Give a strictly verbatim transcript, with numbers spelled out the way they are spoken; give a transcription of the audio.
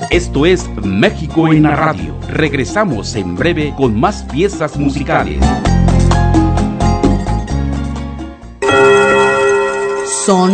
Esto es México en la Radio. Regresamos en breve con más piezas musicales. Son